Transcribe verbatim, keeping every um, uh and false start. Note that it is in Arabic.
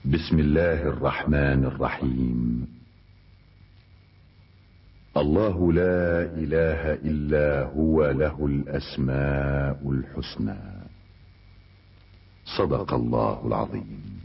بسم الله الرحمن الرحيم. الله لا اله الا هو له الاسماء الحسنى. صدق الله العظيم.